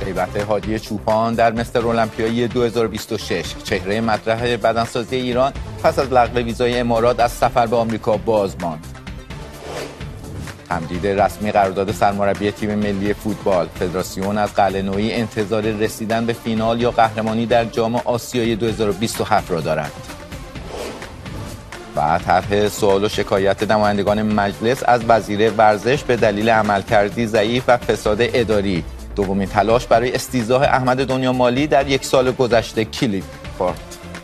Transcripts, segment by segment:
غیبت هادی چوپان در مستر المپیایی 2026. چهره مطرح بدنسازی ایران پس از لغو ویزای امارات از سفر به آمریکا باز ماند. تمدید رسمی قرارداد سرمربی تیم ملی فوتبال. فدراسیون از قلعه‌نویی انتظار رسیدن به فینال یا قهرمانی در جام آسیای 2027 را دارد. و طرح سوال و شکایت نمایندگان مجلس از وزیر ورزش به دلیل عملکردی ضعیف و فساد اداری. دومین تلاش برای استیضاح احمد دنیا مالی در یک سال گذشته کلید خورد.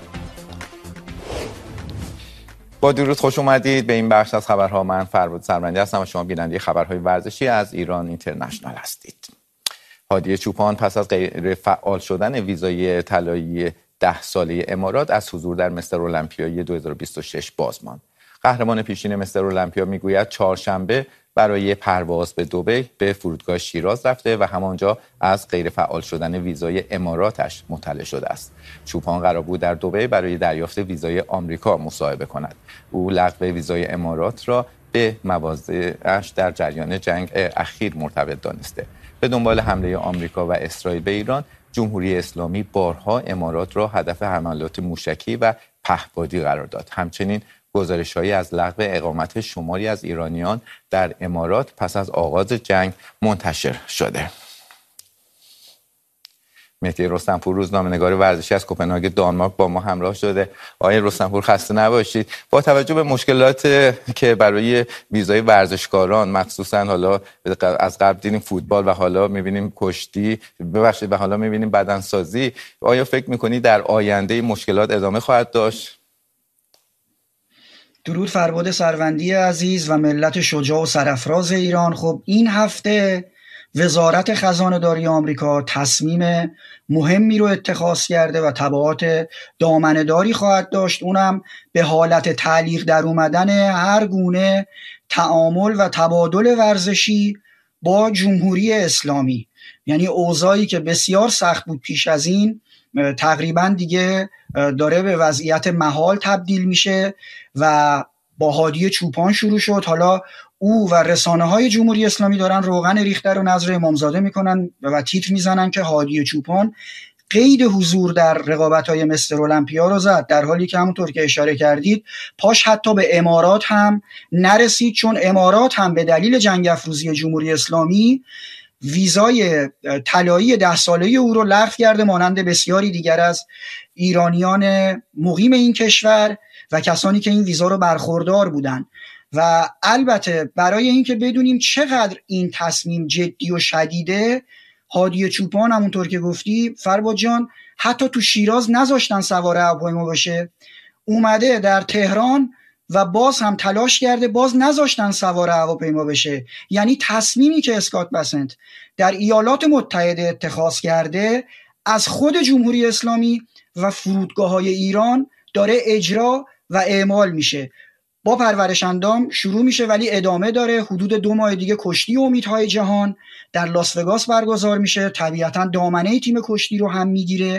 با درود خوش اومدید به این بخش از خبرها. من فربود سروندی هستم و شما بیننده خبرهای ورزشی از ایران اینترنشنال هستید. هادی چوپان پس از غیر فعال شدن ویزای طلایی 10 ساله امارات از حضور در مستر المپیایی 2026 باز ماند. قهرمان پیشین مستر المپیا میگوید چهارشنبه برای پرواز به دبی به فرودگاه شیراز رفته و همانجا از غیر فعال شدن ویزای اماراتش مطلع شده است. چوپان قرار بود در دبی برای دریافت ویزای آمریکا مصاحبه کند. او لغو ویزای امارات را به مواضعش در جریان جنگ اخیر مرتبط دانسته. به دنبال حمله آمریکا و اسرائیل به ایران، جمهوری اسلامی بارها امارات را هدف حملات موشکی و پهپادی قرار داد. همچنین گزارش‌هایی از لغو اقامت شماری از ایرانیان در امارات پس از آغاز جنگ منتشر شده. مهدی رستمپور روزنامه‌نگار ورزشی از کوپنهاگ دانمارک با ما همراه شده. آقای رستمپور خسته نباشید. با توجه به مشکلات که برای ویزای ورزشکاران مخصوصا حالا از قبل دیدیم فوتبال و حالا می‌بینیم کشتی و حالا می‌بینیم بدنسازی، آیا فکر می‌کنی در آینده این مشکلات ادامه خواهد داشت؟ درود فرباد سروندی عزیز و ملت شجاع و سرافراز ایران. خب این هفته وزارت خزانه‌داری آمریکا تصمیم مهمی رو اتخاذ کرده و تبعات دامنه‌داری خواهد داشت، اونم به حالت تعلیق در اومدن هر گونه تعامل و تبادل ورزشی با جمهوری اسلامی. یعنی اوضاعی که بسیار سخت بود پیش از این تقریبا دیگه داره به وضعیت محال تبدیل میشه و با هادی چوپان شروع شد. حالا او و رسانه‌های جمهوری اسلامی دارن روغن ریخته رو نذر امامزاده میکنن و تیتر میزنن که هادی چوپان قید حضور در رقابت‌های مستر المپیا رو زد، در حالی که همونطور که اشاره کردید پاش حتی به امارات هم نرسید، چون امارات هم به دلیل جنگ افروزی جمهوری اسلامی ویزای طلایی 10 ساله او رو لغو کرده، مانند بسیاری دیگر از ایرانیان مقیم این کشور و کسانی که این ویزا رو برخوردار بودن. و البته برای اینکه بدونیم چقدر این تصمیم جدی و شدیده، هادی چوپان همونطور که گفتی فرباد جان حتی تو شیراز نذاشتن سوار هواپیما بشه، اومده در تهران و باز هم تلاش کرده، باز نذاشتن سوار هواپیما بشه. یعنی تصمیمی که اسکات بسنت در ایالات متحده اتخاذ کرده از خود جمهوری اسلامی و فرودگاه‌های ایران داره اجرا و اعمال میشه. با پرورش اندام شروع میشه ولی ادامه داره. حدود 2 ماه دیگه کشتی امیدهای جهان در لاس وگاس برگزار میشه، طبیعتا دامنه تیم کشتی رو هم میگیره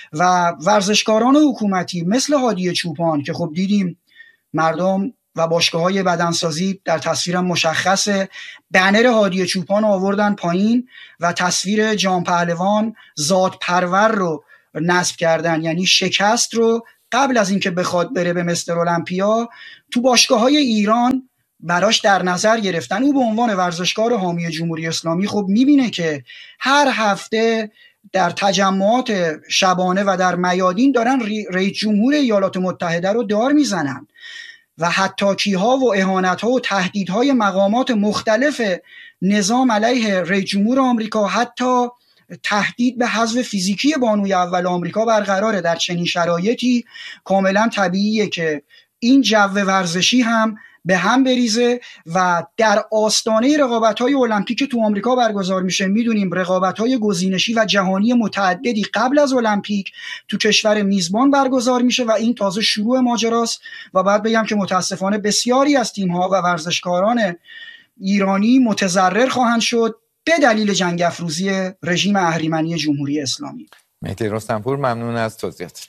و ورزشکاران حکومتی مثل هادی چوپان که خب دیدیم مردم و باشگاه‌های بدنسازی در تصویرم مشخصه، بنر هادی چوپان آوردن پایین و تصویر جان پهلوان ذات پرور رو نصب کردن. یعنی شکست رو قبل از اینکه بخواد بره به مستر المپیا تو باشگاه‌های ایران براش در نظر گرفتن. او به عنوان ورزشکار حامی جمهوری اسلامی خب میبینه که هر هفته در تجمعات شبانه و در میادین دارن رئیس جمهور ایالات متحده رو دار میزنن و حطاکی‌ها و اهانت‌ها و تهدیدهای مقامات مختلف نظام علیه رئیس جمهور آمریکا، حتی تهدید به حذف فیزیکی بانوی اول آمریکا برقراره. در چنین شرایطی کاملا طبیعیه که این جو ورزشی هم به هم بریزه و در آستانه رقابت‌های المپیک تو آمریکا برگزار میشه. میدونیم رقابت‌های گزینشی و جهانی متعددی قبل از المپیک تو کشور میزبان برگزار میشه و این تازه شروع ماجراست. و بعد بگم که متاسفانه بسیاری از تیم‌ها و ورزشکاران ایرانی متضرر خواهند شد به دلیل جنگ افروزی رژیم اهریمنی جمهوری اسلامی. مهدی رستمپور ممنون از توضیحات.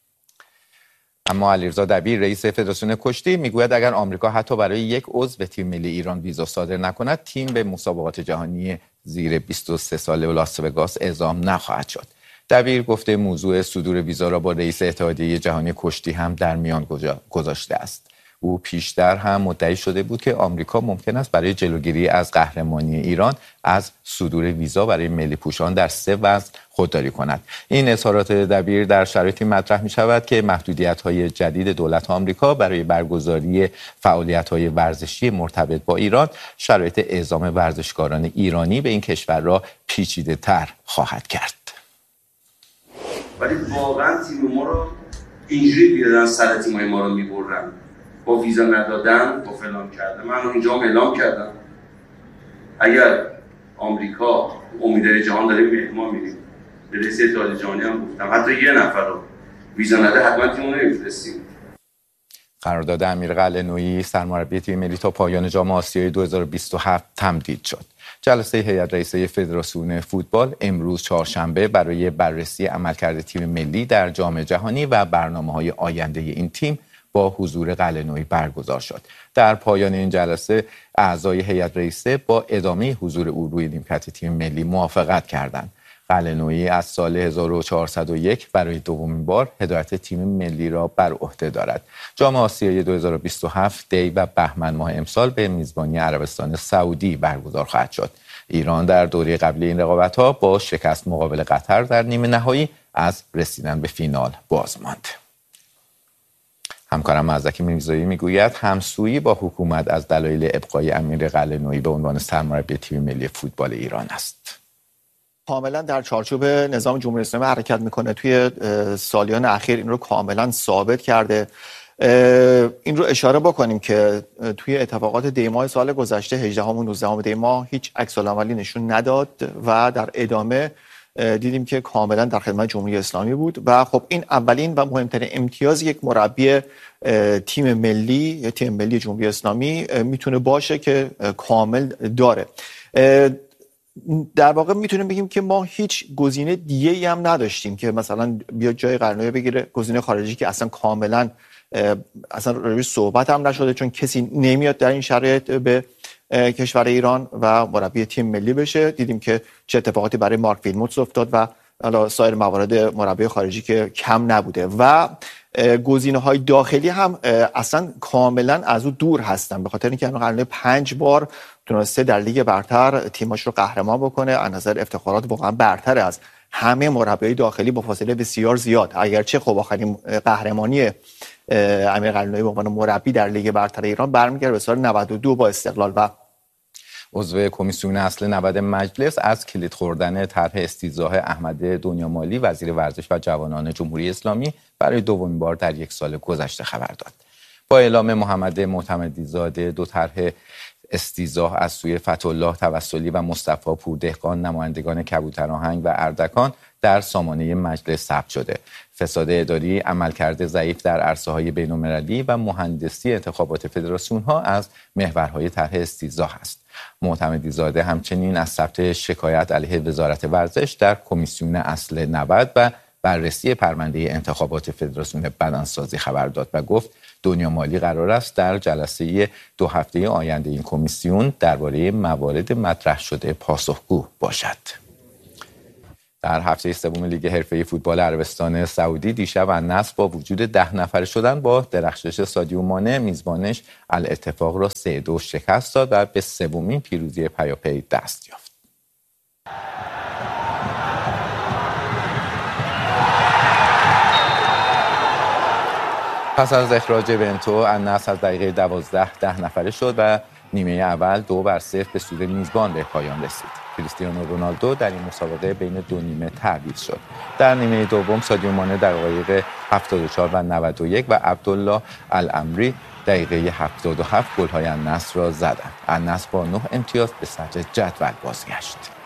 اما علیرضا دبیر رئیس فدراسیون کشتی میگوید اگر آمریکا حتی برای یک عضو تیم ملی ایران ویزا صادر نکند، تیم به مسابقات جهانی زیر 23 ساله لاس وگاس اعزام نخواهد شد. دبیر گفته موضوع صدور ویزا را با رئیس اتحادیه جهانی کشتی هم در میان گذاشته است. او پیشتر هم مدعی شده بود که آمریکا ممکن است برای جلوگیری از قهرمانی ایران از صدور ویزا برای ملی پوشان در 3 وزن خودداری کند. این اظهارات دبیر در شرایطی مطرح می شود که محدودیت‌های جدید دولت آمریکا برای برگزاری فعالیت‌های ورزشی مرتبط با ایران شرایط اعزام ورزشکاران ایرانی به این کشور را پیچیده‌تر خواهد کرد. ولی واقعا تیم ما رو اینجوری بیادن سر تیمای ما رو میبرن، با ویزا ندادن، با فلان کردن. من اونجا اعلام کردم اگر آمریکا امیدهای جهان داره مهمان میریم، به رئیس اتحادیه جهانی هم گفتم حتی یه نفر رو ویزا نده حتما تیمون رو نمیفرستیم. قرارداد امیر قلعه‌نویی سرمربی تیم ملی تا پایان جام آسیای 2027 تمدید شد. جلسه هیئت رئیسه فدراسیون فوتبال امروز چهارشنبه برای بررسی عملکرد تیم ملی در جام جهانی و برنامه‌های آینده این تیم با حضور قلعه‌نویی برگزار شد. در پایان این جلسه اعضای هیئت رئیسه با ادامه حضور او روی نیمکت تیم ملی موافقت کردند. قلعه‌نویی از سال 1401 برای دومین بار هدایت تیم ملی را بر عهده دارد. جام آسیای 2027 دی و بهمن ماه امسال به میزبانی عربستان سعودی برگزار خواهد شد. ایران در دوره قبلی این رقابت‌ها با شکست مقابل قطر در نیمه نهایی از رسیدن به فینال باز ماند. همکارم مزدک میرزایی میگوید همسویی با حکومت از دلایل ابقای امیر قلعه‌نویی به عنوان سرمربی تیم ملی فوتبال ایران است. کاملا در چارچوب نظام جمهوری اسلامی حرکت میکنه. توی سالیان اخیر این رو کاملا ثابت کرده. این رو اشاره بکنیم که توی اتفاقات دیماه سال گذشته 18 و 19 دیماه هیچ عکس‌العملی نشون نداد و در ادامه دیدیم که کاملا در خدمت جمهوری اسلامی بود و خب این اولین و مهمترین امتیاز یک مربی تیم ملی جمهوری اسلامی میتونه باشه که کامل داره. در واقع میتونیم بگیم که ما هیچ گزینه دیگه‌ای هم نداشتیم که مثلا بیاد جای قلعه‌نویی بگیره. گزینه خارجی که اصلا کاملا روی صحبت هم نشده، چون کسی نمیاد در این شرایط به کشور ایران و مربی تیم ملی بشه. دیدیم که چه اتفاقاتی برای مارک ویلموتس افتاد و حالا سایر موارد مربی خارجی که کم نبوده و گزینه‌های داخلی هم اصلا کاملا از او دور هستن، به خاطر اینکه قلعه‌نویی 5 بار تونسته در لیگ برتر تیماش رو قهرمان بکنه. از نظر افتخارات واقعا برتر از همه مربیای داخلی با فاصله بسیار زیاد. اگرچه خب آخرین قهرمانی امیر قلعه‌نویی به عنوان مربی در لیگ برتر ایران برمیگرده به سال 92 با استقلال. و عضو کمیسیون اصل 90 مجلس از کلید خوردن طرح استیضاح احمد دنیامالی وزیر ورزش و جوانان جمهوری اسلامی برای دومین بار در 1 سال گذشته خبر داد. با اعلام محمد معتمدی زاده 2 طرح استیضاح از سوی فتح‌الله توسلی و مصطفی پوردهقان نمایندگان کبوترآهنگ و اردکان در سامانه مجلس ثبت شده. فساد اداری، عملکرد ضعیف در عرصه‌های بین‌المللی و مهندسی انتخابات فدراسیون‌ها از محورهای طرح استیضاح است. معتمدی زاده همچنین از ثبت شکایت علیه وزارت ورزش در کمیسیون اصل 90 و بررسی پرونده انتخابات فدراسیون بدنسازی خبر داد و گفت دنیامالی قرار است در جلسه 2 هفته آینده این کمیسیون درباره موارد مطرح شده پاسخگو باشد. در هفته سوم لیگ حرفه‌ای فوتبال عربستان سعودی دیشب النصر با وجود 10 نفره شدن با درخشش سادیو مانه میزبانش الاتفاق را 3-2 شکست داد و به سومین پیروزی پیاپی دست یافت. پس از اخراج بنتو النصر از دقیقه 12 10 نفره شد و نیمه اول 2-0 به سود میزبان به پایان رسید. کریستیانو رونالدو در این مسابقه بین 2 نیمه تعویض شد. در نیمه دوم سادیو مانه دقایق 74 و 91 و عبدالله الامری دقیقه 77 گل‌های النصر را زدند. النصر با 9 امتیاز به صدر جدول بازگشت.